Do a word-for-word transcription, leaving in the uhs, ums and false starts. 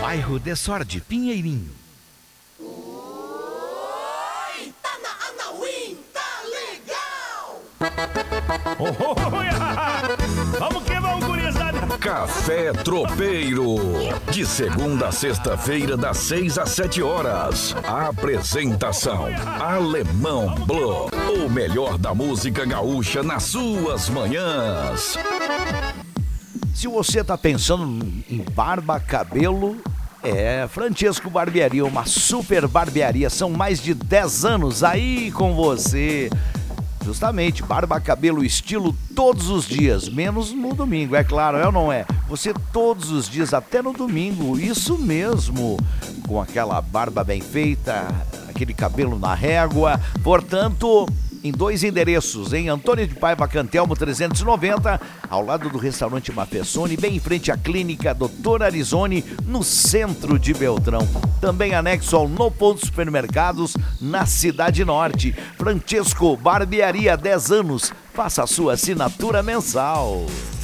bairro de Sorte, Pinheirinho. Oi, tá na Anauim, tá legal! Oh, oh, oh, yeah. Vamos que vamos, gurizada! Café Tropeiro, de segunda a sexta-feira, das seis às sete horas. Apresentação: Alemão Blog, o melhor da música gaúcha nas suas manhãs. Se você tá pensando em barba, cabelo, é Francesco Barbearia, uma super barbearia. São mais de dez anos aí com você. Justamente, barba, cabelo, estilo todos os dias, menos no domingo, é claro, é ou não é? Você todos os dias, até no domingo, isso mesmo, com aquela barba bem feita, aquele cabelo na régua, portanto, em dois endereços, em Antônio de Paiva Cantelmo trezentos e noventa, ao lado do restaurante Mafessone, bem em frente à clínica doutor Arizone, no centro de Beltrão. Também anexo ao No Ponto Supermercados, na Cidade Norte. Francesco Barbearia, dez anos, faça a sua assinatura mensal.